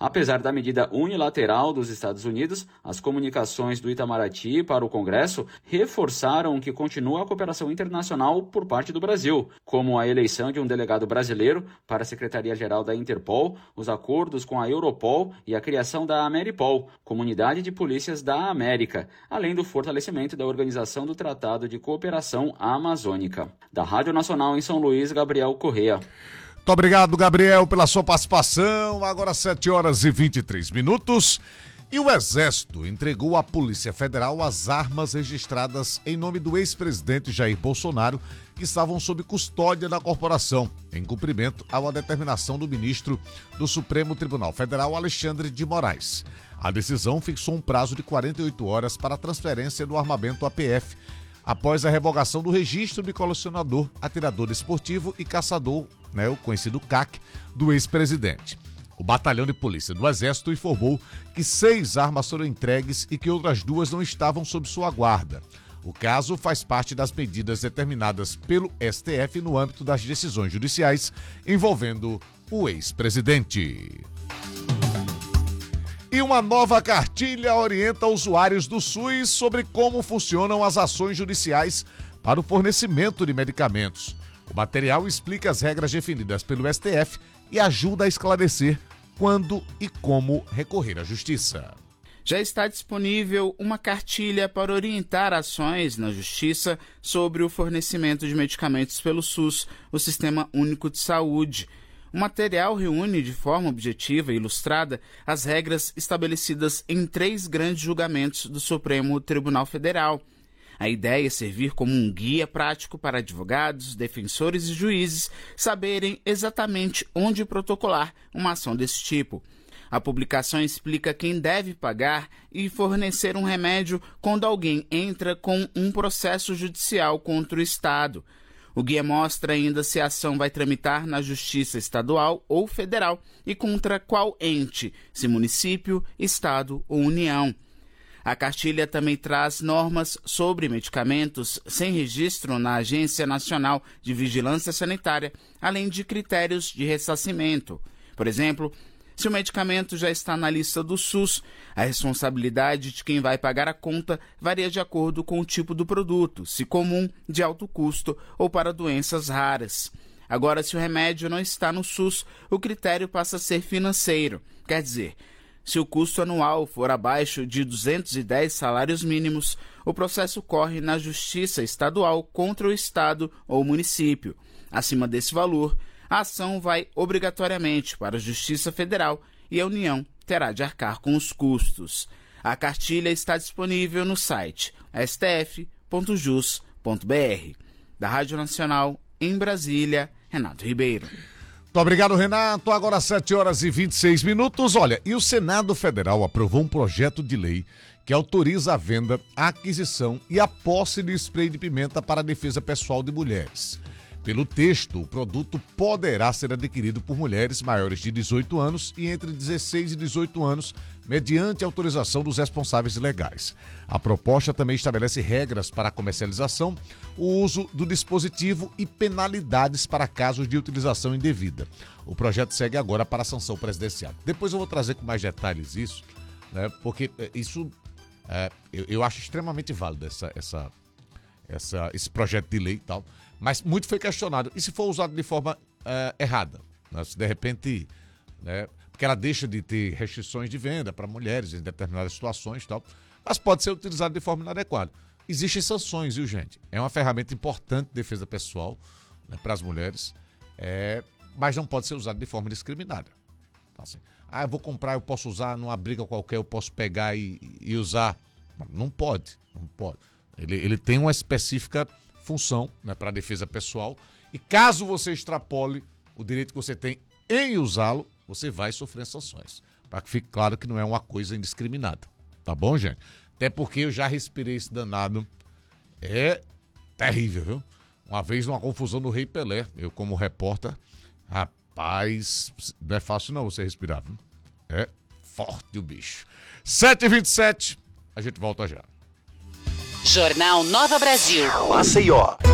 Apesar da medida unilateral dos Estados Unidos, as comunicações do Itamaraty para o Congresso reforçaram que continua a cooperação internacional por parte do Brasil, como a eleição de um delegado brasileiro para a Secretaria-Geral da Interpol, os acordos com a Europol e a criação da Ameripol, Comunidade de Polícias da América, além do fortalecimento da Organização do Tratado de Cooperação Amazônica. Da Rádio Nacional em São Luís, Gabriel Correa. Muito obrigado, Gabriel, pela sua participação. Agora 7h23. E o Exército entregou à Polícia Federal as armas registradas em nome do ex-presidente Jair Bolsonaro, que estavam sob custódia da corporação, em cumprimento a uma determinação do ministro do Supremo Tribunal Federal, Alexandre de Moraes. A decisão fixou um prazo de 48 horas para a transferência do armamento à PF, após a revogação do registro de colecionador, atirador esportivo e caçador, o conhecido CAC, do ex-presidente. O Batalhão de Polícia do Exército informou que 6 armas foram entregues e que outras 2 não estavam sob sua guarda. O caso faz parte das medidas determinadas pelo STF no âmbito das decisões judiciais envolvendo o ex-presidente. E uma nova cartilha orienta usuários do SUS sobre como funcionam as ações judiciais para o fornecimento de medicamentos. O material explica as regras definidas pelo STF e ajuda a esclarecer quando e como recorrer à justiça. Já está disponível uma cartilha para orientar ações na Justiça sobre o fornecimento de medicamentos pelo SUS, o Sistema Único de Saúde. O material reúne de forma objetiva e ilustrada as regras estabelecidas em 3 grandes julgamentos do Supremo Tribunal Federal. A ideia é servir como um guia prático para advogados, defensores e juízes saberem exatamente onde protocolar uma ação desse tipo. A publicação explica quem deve pagar e fornecer um remédio quando alguém entra com um processo judicial contra o Estado. O guia mostra ainda se a ação vai tramitar na Justiça Estadual ou Federal e contra qual ente, se município, Estado ou União. A cartilha também traz normas sobre medicamentos sem registro na Agência Nacional de Vigilância Sanitária, além de critérios de ressarcimento. Por exemplo, se o medicamento já está na lista do SUS, a responsabilidade de quem vai pagar a conta varia de acordo com o tipo do produto, se comum, de alto custo ou para doenças raras. Agora, se o remédio não está no SUS, o critério passa a ser financeiro, quer dizer, se o custo anual for abaixo de 210 salários mínimos, o processo corre na Justiça Estadual contra o Estado ou município. Acima desse valor, a ação vai obrigatoriamente para a Justiça Federal e a União terá de arcar com os custos. A cartilha está disponível no site stf.jus.br. Da Rádio Nacional, em Brasília, Renato Ribeiro. Muito obrigado, Renato. Agora 7h26. Olha, e o Senado Federal aprovou um projeto de lei que autoriza a venda, a aquisição e a posse de spray de pimenta para a defesa pessoal de mulheres. Pelo texto, o produto poderá ser adquirido por mulheres maiores de 18 anos e entre 16 e 18 anos, mediante autorização dos responsáveis legais. A proposta também estabelece regras para a comercialização, o uso do dispositivo e penalidades para casos de utilização indevida. O projeto segue agora para a sanção presidencial. Depois eu vou trazer com mais detalhes isso, porque isso eu acho extremamente válido esse projeto de lei e tal. Mas muito foi questionado. E se for usado de forma errada? Se de repente, porque ela deixa de ter restrições de venda para mulheres em determinadas situações e tal, mas pode ser utilizado de forma inadequada. Existem sanções, viu, gente? É uma ferramenta importante de defesa pessoal para as mulheres, mas não pode ser usado de forma discriminada. Então, assim, eu vou comprar, eu posso usar numa briga qualquer, eu posso pegar e usar. Não pode. Ele tem uma específica função para a defesa pessoal e caso você extrapole o direito que você tem em usá-lo, você vai sofrer sanções. Para que fique claro que não é uma coisa indiscriminada. Tá bom, gente? Até porque eu já respirei esse danado. É terrível, viu? Uma vez numa confusão no Rei Pelé, eu como repórter, rapaz, não é fácil não você respirar, viu? É forte o bicho. 7h27, a gente volta já. Jornal Nova Brasil. Maceió.